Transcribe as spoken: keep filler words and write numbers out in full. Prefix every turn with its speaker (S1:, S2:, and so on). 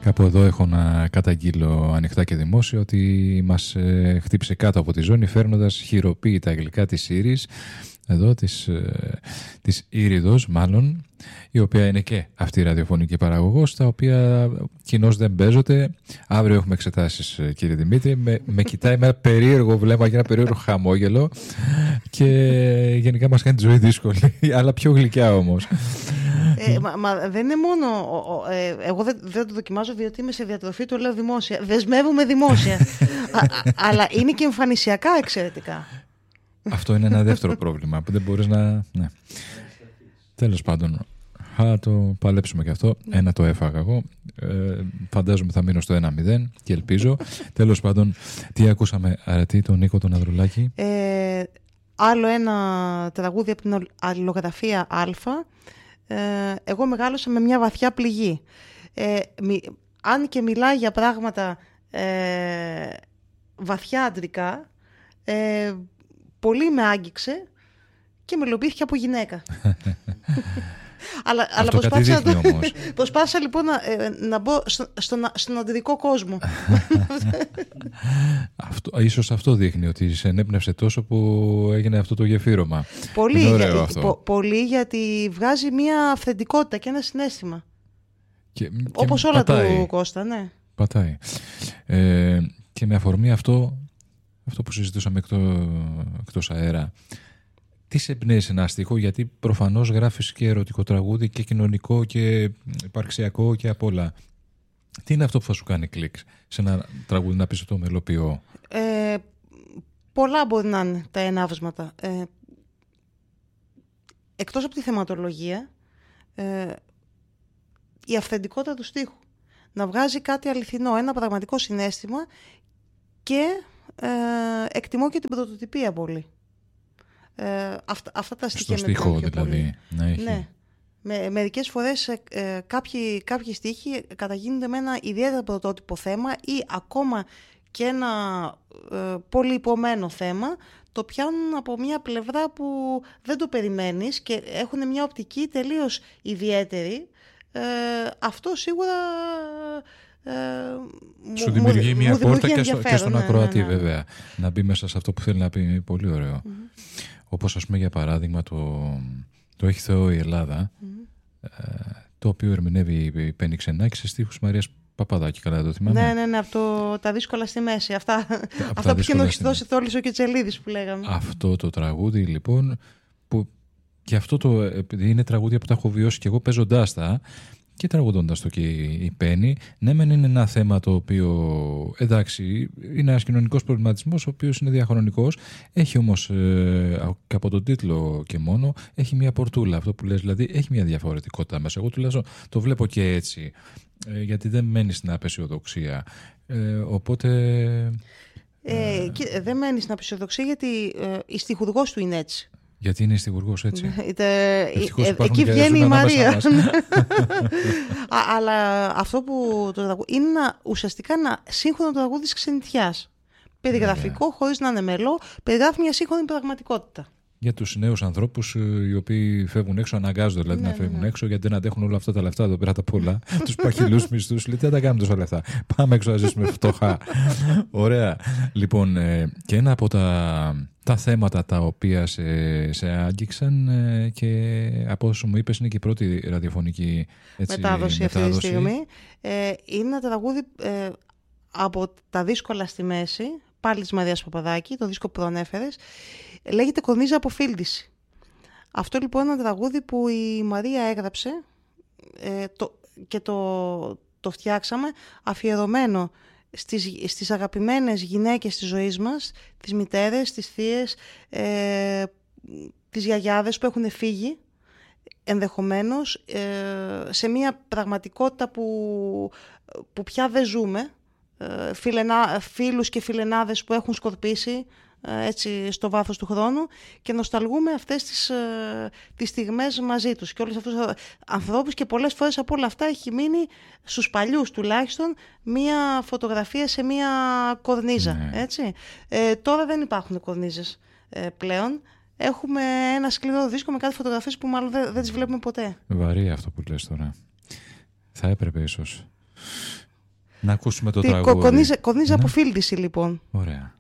S1: Κάπου εδώ έχω να καταγγείλω ανοιχτά και δημόσια ότι μας ε, χτύπησε κάτω από τη ζώνη φέρνοντας χειροποίητα γλυκά της Ήρης, εδώ της, ε, της Ήριδος μάλλον, η οποία είναι και αυτή η ραδιοφωνική παραγωγός, τα οποία κοινώς δεν παίζονται. Αύριο έχουμε εξετάσεις, κύριε Δημήτρη. Με, με κοιτάει με ένα περίεργο βλέμμα και ένα περίεργο χαμόγελο και γενικά μας κάνει τη ζωή δύσκολη, αλλά πιο γλυκιά όμως.
S2: Ε, μα, μα δεν είναι μόνο. Ε, εγώ δεν, δεν το δοκιμάζω διότι είμαι σε διατροφή, το λέω δημόσια. Δεσμεύομαι δημόσια. α, α, αλλά είναι και εμφανισιακά εξαιρετικά.
S1: Αυτό είναι ένα δεύτερο πρόβλημα που δεν μπορείς να. Ναι. Τέλος πάντων, θα το παλέψουμε και αυτό. Ένα το έφαγα εγώ. Ε, φαντάζομαι θα μείνω στο ένα μηδέν και ελπίζω. Τέλος πάντων, τι ακούσαμε, αρετή, τον Νίκο τον Ανδρουλάκη.
S2: Ε, άλλο ένα τραγούδι από την αλληλογραφία Α. Ε, εγώ μεγάλωσα με μια βαθιά πληγή. Ε, μι, αν και μιλάει για πράγματα ε, βαθιά αντρικά, ε, πολύ με άγγιξε και με λομπήθηκε από γυναίκα. αλλά αλλά προσπάθησα, το, προσπάθησα λοιπόν να, να μπω στο, στον, στον αντρικό κόσμο.
S1: αυτό, ίσως αυτό δείχνει ότι σε ενέπνευσε τόσο που έγινε αυτό το γεφύρωμα.
S2: Πολύ, για, πο, πολύ γιατί βγάζει μια αυθεντικότητα και ένα συναίσθημα. Και, όπως και όλα πατάει, του Κώστα, ναι.
S1: Πατάει. Ε, και με αφορμή αυτό, αυτό που συζητούσαμε εκτός, εκτός αέρα, τι σε εμπνέει ένα στίχο, γιατί προφανώς γράφεις και ερωτικό τραγούδι και κοινωνικό και υπαρξιακό και απ' όλα. Τι είναι αυτό που θα σου κάνει κλικ σε ένα τραγούδι να πεις το μελοποιώ?
S2: Ε, πολλά μπορεί να είναι τα ενάβσματα. Ε, εκτός από τη θεματολογία, ε, η αυθεντικότητα του στίχου. Να βγάζει κάτι αληθινό, ένα πραγματικό συναίσθημα και ε, εκτιμώ και την πρωτοτυπία πολύ. Ε, αυτά, αυτά τα στοιχεία
S1: στο στίχο δηλαδή να έχει.
S2: Ναι. Με, μερικές φορές ε, κάποιοι, κάποιοι στίχοι καταγίνονται με ένα ιδιαίτερα πρωτότυπο θέμα ή ακόμα και ένα ε, πολύ υπομένο θέμα, το πιάνουν από μια πλευρά που δεν το περιμένεις και έχουν μια οπτική τελείως ιδιαίτερη. Ε, αυτό σίγουρα ε,
S1: σου δημιουργεί μια πόρτα και, στο, και στον
S2: ναι,
S1: ακροατή, ναι, ναι. Βέβαια, να μπει μέσα σε αυτό που θέλει να πει. Πολύ ωραίο. Mm-hmm. Όπως ας πούμε για παράδειγμα το, το «Έχει Θεό η Ελλάδα», mm-hmm. ε, το οποίο ερμηνεύει η Πέννη Ξενάκη σε στίχους Μαρίας Παπαδάκη, καλά το θυμάμαι.
S2: Ναι, ναι, ναι, από το, τα δύσκολα στη μέση. Αυτά, αυτά που είχε δώσει Θόλης και Τσελίδης που λέγαμε.
S1: Αυτό το τραγούδι λοιπόν, που και αυτό το, επειδή είναι τραγούδια που τα έχω βιώσει και εγώ παίζοντάς τα και τραγουδώντας το και η Πέννη, ναι μεν είναι ένα θέμα το οποίο, εντάξει, είναι ένας κοινωνικός προβληματισμός ο οποίος είναι διαχρονικός, έχει όμως ε, και από τον τίτλο και μόνο έχει μια πορτούλα, αυτό που λες, δηλαδή έχει μια διαφορετικότητα μέσα. Εγώ τουλάχιστον το βλέπω και έτσι, ε, γιατί δεν μένει στην απεσιοδοξία, ε, οπότε...
S2: Ε, και δεν μένει στην απεσιοδοξία γιατί ε, η στιχουργός του είναι έτσι.
S1: Γιατί είναι στιχουργός έτσι.
S2: Είτε, ε, εκεί βγαίνει η Μαρία. Αλλά αυτό που το τραγούδι είναι ένα, ουσιαστικά ένα σύγχρονο τραγούδι της ξενιτιάς. Περιγραφικό, yeah. χωρίς να είναι μελό, περιγράφει μια σύγχρονη πραγματικότητα.
S1: Για τους νέους ανθρώπους οι οποίοι φεύγουν έξω, αναγκάζονται δηλαδή ναι, να φεύγουν ναι. έξω, γιατί δεν αντέχουν όλα αυτά τα λεφτά εδώ πέρα τα πολλά. Τους παχυλούς μισθούς, λέει, τι θα τα κάνουμε τόσα λεφτά. Πάμε έξω να ζήσουμε φτωχά. Ωραία. Λοιπόν, και ένα από τα, τα θέματα τα οποία σε, σε άγγιξαν και από όσο μου είπες είναι και η πρώτη ραδιοφωνική έτσι,
S2: μετάδοση, μετάδοση αυτή τη στιγμή. Ε, είναι ένα τραγούδι ε, από τα δύσκολα στη μέση, πάλι της Μαρίας Παπαδάκη, το δίσκο που προανέφερες. Λέγεται «Κορνίζα Αποφίλτηση». Αυτό λοιπόν είναι ένα τραγούδι που η Μαρία έγραψε ε, το, και το, το φτιάξαμε αφιερωμένο στις, στις αγαπημένες γυναίκες της ζωής μας, τις μητέρες, τις θείες, ε, τις γιαγιάδες που έχουν φύγει ενδεχομένως ε, σε μια πραγματικότητα που, που πια δεν ζούμε, ε, φιλενά, φίλους και φιλενάδες που έχουν σκορπίσει έτσι στο βάθος του χρόνου και νοσταλγούμε αυτές τις, τις στιγμές μαζί τους και όλους αυτούς τους ανθρώπους και πολλές φορές από όλα αυτά έχει μείνει στους παλιούς τουλάχιστον μία φωτογραφία σε μία κορνίζα, ναι. έτσι. Ε, τώρα δεν υπάρχουν κορνίζες ε, πλέον. Έχουμε ένα σκληρό δίσκο με κάτι φωτογραφίες που μάλλον δεν, δεν τις βλέπουμε ποτέ.
S1: Βαρύ αυτό που λες τώρα. Θα έπρεπε ίσως. Να ακούσουμε το
S2: Τι,
S1: τραγούδι.
S2: Κονίζα, κονίζα
S1: Ναι.
S2: από φίλτιση λοιπόν.
S1: Ωραία.